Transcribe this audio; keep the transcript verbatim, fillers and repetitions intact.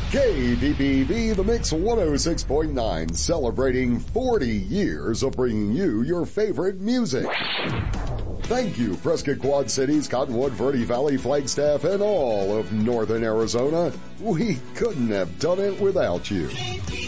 K D P V, The Mix one oh six point nine, celebrating forty years of bringing you your favorite music. Thank you, Prescott Quad Cities, Cottonwood, Verde Valley, Flagstaff, and all of Northern Arizona. We couldn't have done it without you.